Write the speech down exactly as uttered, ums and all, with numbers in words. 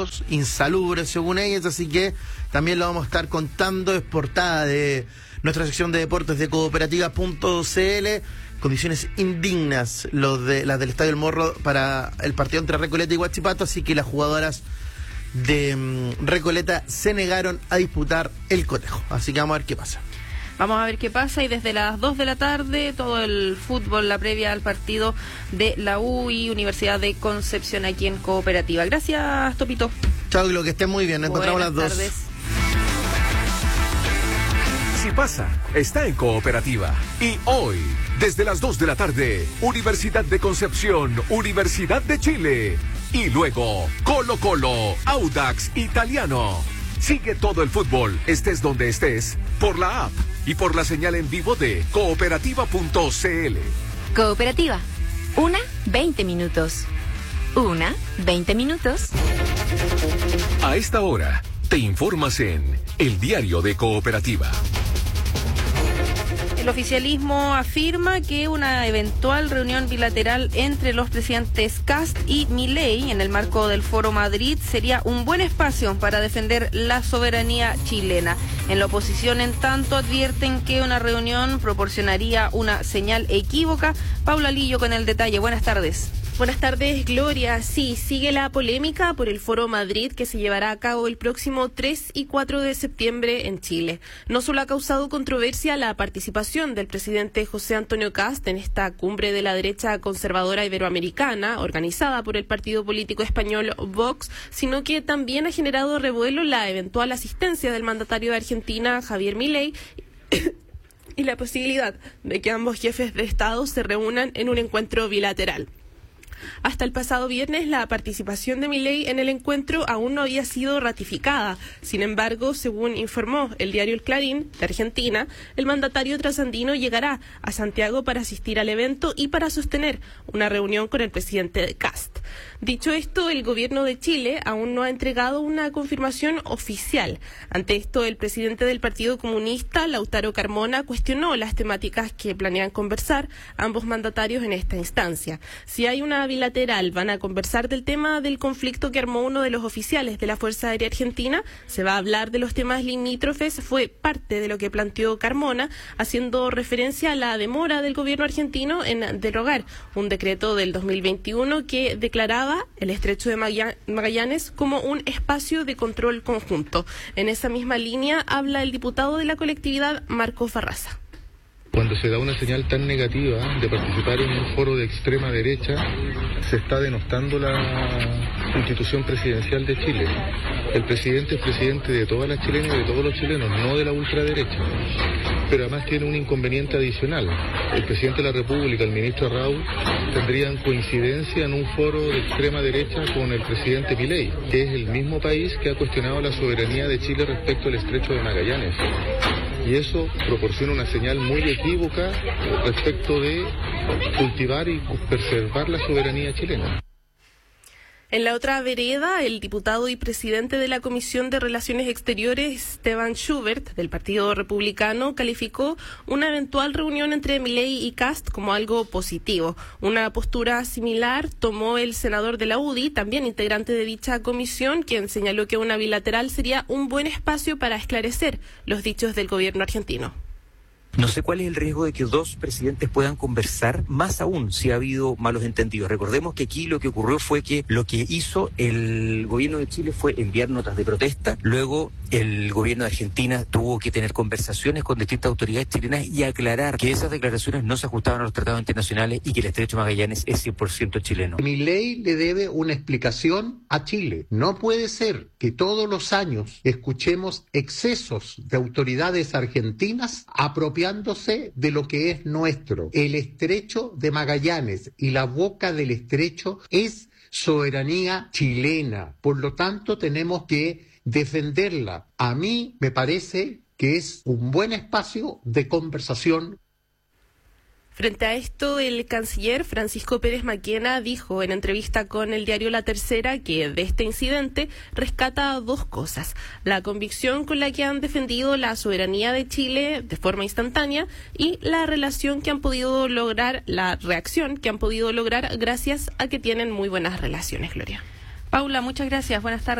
caos, insalubre según ellas, así que también lo vamos a estar contando. Es portada de nuestra sección de deportes de cooperativa punto c l. Condiciones indignas los de las del Estadio El Morro para el partido entre Recoleta y Huachipato, así que las jugadoras de um, Recoleta se negaron a disputar el cotejo. Así que vamos a ver qué pasa. Vamos a ver qué pasa, y desde las dos de la tarde todo el fútbol, la previa al partido de la U y Universidad de Concepción aquí en Cooperativa. Gracias, Topito. Chao, Glo, que estén muy bien. Nos encontramos a las dos. Tardes. Si pasa, está en Cooperativa. Y hoy, desde las dos de la tarde, Universidad de Concepción, Universidad de Chile. Y luego, Colo Colo, Audax Italiano. Sigue todo el fútbol, estés donde estés, por la app y por la señal en vivo de cooperativa punto c l. Cooperativa. Una, veinte minutos. Una, veinte minutos. A esta hora, te informas en El Diario de Cooperativa. El oficialismo afirma que una eventual reunión bilateral entre los presidentes Kast y Milei en el marco del Foro Madrid sería un buen espacio para defender la soberanía chilena. En la oposición, en tanto, advierten que una reunión proporcionaría una señal equívoca. Paula Lillo con el detalle. Buenas tardes. Buenas tardes, Gloria. Sí, sigue la polémica por el Foro Madrid que se llevará a cabo el próximo tres y cuatro de septiembre en Chile. No solo ha causado controversia la participación del presidente José Antonio Kast en esta cumbre de la derecha conservadora iberoamericana, organizada por el partido político español Vox, sino que también ha generado revuelo la eventual asistencia del mandatario de Argentina, Javier Milei, y la posibilidad de que ambos jefes de Estado se reúnan en un encuentro bilateral. Hasta el pasado viernes, la participación de Milei en el encuentro aún no había sido ratificada. Sin embargo, según informó el diario El Clarín de Argentina, el mandatario trasandino llegará a Santiago para asistir al evento y para sostener una reunión con el presidente Kast. Dicho esto, el gobierno de Chile aún no ha entregado una confirmación oficial. Ante esto, el presidente del Partido Comunista, Lautaro Carmona, cuestionó las temáticas que planean conversar ambos mandatarios en esta instancia. Si hay una bilateral, van a conversar del tema del conflicto que armó uno de los oficiales de la Fuerza Aérea Argentina, se va a hablar de los temas limítrofes, fue parte de lo que planteó Carmona, haciendo referencia a la demora del gobierno argentino en derogar un decreto del dos mil veintiuno que declaraba el estrecho de Magallanes como un espacio de control conjunto. En esa misma línea habla el diputado de la colectividad, Marcos Barraza. Cuando se da una señal tan negativa de participar en un foro de extrema derecha, se está denostando la institución presidencial de Chile. El presidente es presidente de todas las chilenas y de todos los chilenos, no de la ultraderecha. Pero además tiene un inconveniente adicional. El presidente de la República, el ministro Raúl, tendrían coincidencia en un foro de extrema derecha con el presidente Milei, que es el mismo país que ha cuestionado la soberanía de Chile respecto al estrecho de Magallanes. Y eso proporciona una señal muy equívoca respecto de cultivar y preservar la soberanía chilena. En la otra vereda, el diputado y presidente de la Comisión de Relaciones Exteriores, Esteban Schubert, del Partido Republicano, calificó una eventual reunión entre Milei y Kast como algo positivo. Una postura similar tomó el senador de la U D I, también integrante de dicha comisión, quien señaló que una bilateral sería un buen espacio para esclarecer los dichos del gobierno argentino. No sé cuál es el riesgo de que dos presidentes puedan conversar, más aún si ha habido malos entendidos. Recordemos que aquí lo que ocurrió fue que lo que hizo el gobierno de Chile fue enviar notas de protesta. Luego el gobierno de Argentina tuvo que tener conversaciones con distintas autoridades chilenas y aclarar que esas declaraciones no se ajustaban a los tratados internacionales y que el estrecho de Magallanes es cien por ciento chileno. Milei le debe una explicación a Chile. No puede ser que todos los años escuchemos excesos de autoridades argentinas apropiadas de lo que es nuestro. El estrecho de Magallanes y la boca del estrecho es soberanía chilena. Por lo tanto, tenemos que defenderla. A mí me parece que es un buen espacio de conversación. Frente a esto, el canciller Francisco Pérez Maquena dijo en entrevista con el diario La Tercera que de este incidente rescata dos cosas: la convicción con la que han defendido la soberanía de Chile de forma instantánea y la relación que han podido lograr, la reacción que han podido lograr gracias a que tienen muy buenas relaciones, Gloria. Paula, muchas gracias. Buenas tardes.